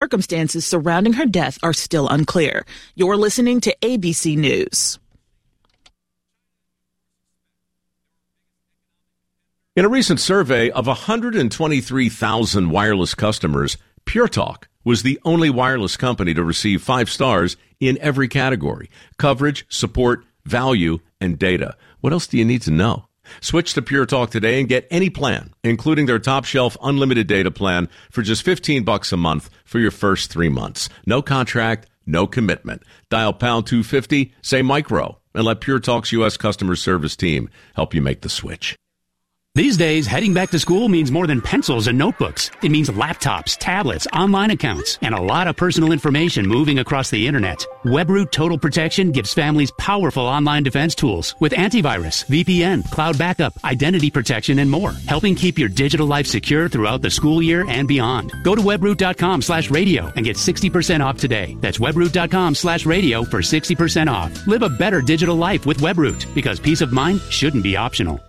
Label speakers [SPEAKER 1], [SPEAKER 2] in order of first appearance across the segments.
[SPEAKER 1] circumstances surrounding her death are still unclear. You're listening to ABC News.
[SPEAKER 2] In a recent survey of 123,000 wireless customers, Pure Talk was the only wireless company to receive 5 stars in every category: coverage, support, value, and data. What else do you need to know? Switch to Pure Talk today and get any plan, including their top shelf unlimited data plan for just $15 a month for your first 3 months. No contract, no commitment. Dial pound 250, say micro, and let Pure Talk's U.S. customer service team help you make the switch.
[SPEAKER 3] These days, heading back to school means more than pencils and notebooks. It means laptops, tablets, online accounts, and a lot of personal information moving across the internet. WebRoot Total Protection gives families powerful online defense tools with antivirus, VPN, cloud backup, identity protection, and more, helping keep your digital life secure throughout the school year and beyond. Go to webroot.com/radio and get 60% off today. That's webroot.com/radio for 60% off. Live a better digital life with WebRoot, because peace of mind shouldn't be optional.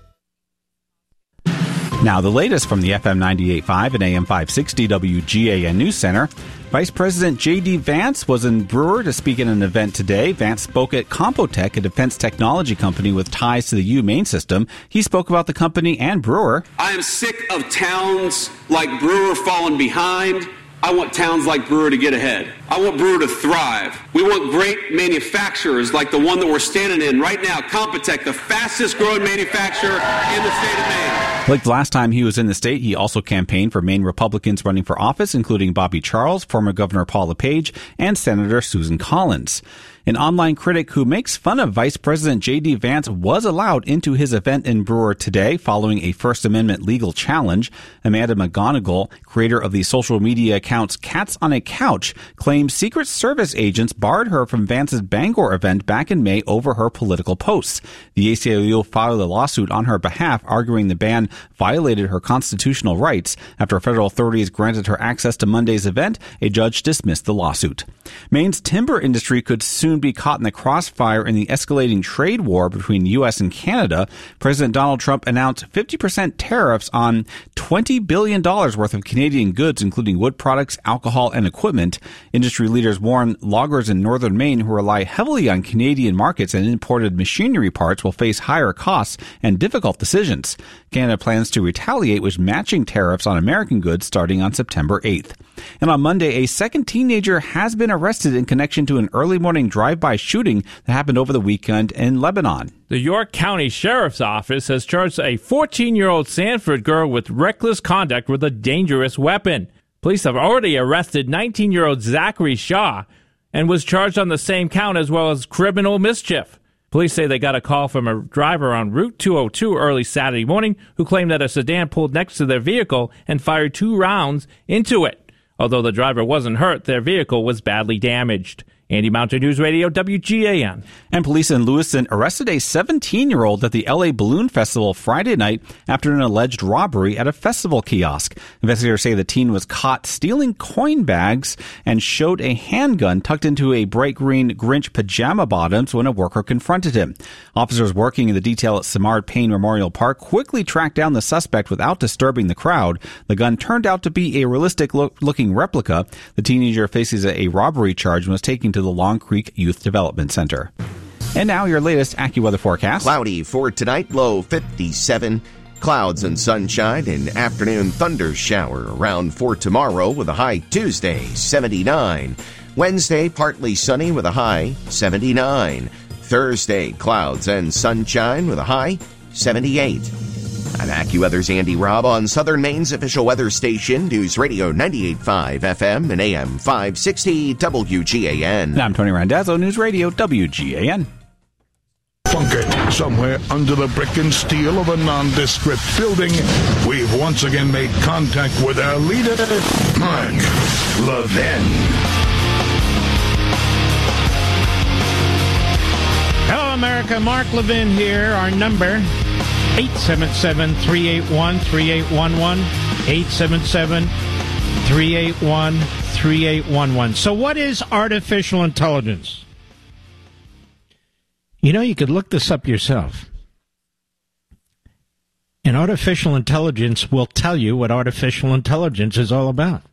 [SPEAKER 4] Now, the latest from the FM 98.5 and AM 560 WGAN News Center. Vice President J.D. Vance was in Brewer to speak at an event today. Vance spoke at Compotech, a defense technology company with ties to the UMaine system. He spoke about the company and Brewer.
[SPEAKER 5] I am sick of towns like Brewer falling behind. I want towns like Brewer to get ahead. I want Brewer to thrive. We want great manufacturers like the one that we're standing in right now, Compotech, the fastest growing manufacturer in the state of Maine.
[SPEAKER 4] Like the last time he was in the state, he also campaigned for Maine Republicans running for office, including Bobby Charles, former Governor Paul LePage, and Senator Susan Collins. An online critic who makes fun of Vice President J.D. Vance was allowed into his event in Brewer today following a First Amendment legal challenge. Amanda McGonigal, creator of the social media accounts Cats on a Couch, claims Secret Service agents barred her from Vance's Bangor event back in May over her political posts. The ACLU filed a lawsuit on her behalf, arguing the ban violated her constitutional rights. After federal authorities granted her access to Monday's event, a judge dismissed the lawsuit. Maine's timber industry could soon be caught in the crossfire in the escalating trade war between the U.S. and Canada. President Donald Trump announced 50% tariffs on $20 billion worth of Canadian goods, including wood products, alcohol, and equipment. Industry leaders warn loggers in northern Maine who rely heavily on Canadian markets and imported machinery parts will face higher costs and difficult decisions. Canada plans to retaliate with matching tariffs on American goods starting on September 8th. And on Monday, a second teenager has been arrested in connection to an early morning drive-by shooting that happened over the weekend in Lebanon.
[SPEAKER 6] The York County Sheriff's Office has charged a 14-year-old Sanford girl with reckless conduct with a dangerous weapon. Police have already arrested 19-year-old Zachary Shaw and was charged on the same count as well as criminal mischief. Police say they got a call from a driver on Route 202 early Saturday morning who claimed that a sedan pulled next to their vehicle and fired 2 rounds into it. Although the driver wasn't hurt, their vehicle was badly damaged. Andy Mountain News Radio, WGAN.
[SPEAKER 4] And police in Lewiston arrested a 17-year-old at the L.A. Balloon Festival Friday night after an alleged robbery at a festival kiosk. Investigators say the teen was caught stealing coin bags and showed a handgun tucked into a bright green Grinch pajama bottoms when a worker confronted him. Officers working in the detail at Samard Payne Memorial Park quickly tracked down the suspect without disturbing the crowd. The gun turned out to be a realistic-looking replica. The teenager faces a robbery charge and was taken to the Long Creek Youth Development Center. And now your latest AccuWeather forecast.
[SPEAKER 7] Cloudy for tonight, low 57. Clouds and sunshine, an afternoon thunder shower around for tomorrow with a high Tuesday, 79. Wednesday, partly sunny with a high 79. Thursday, clouds and sunshine with a high 78. I'm AccuWeather's Andy Robb on Southern Maine's official weather station, News Radio 98.5 FM and AM 560 WGAN.
[SPEAKER 4] And I'm Tony Randazzo, News Radio WGAN.
[SPEAKER 8] Bunkered somewhere under the brick and steel of a nondescript building, we've once again made contact with our leader, Mark Levin.
[SPEAKER 9] Hello, America. Mark Levin here. Our number, 877-381-3811, 877-381-3811. So what is artificial intelligence? You know, you could look this up yourself. And artificial intelligence will tell you what artificial intelligence is all about.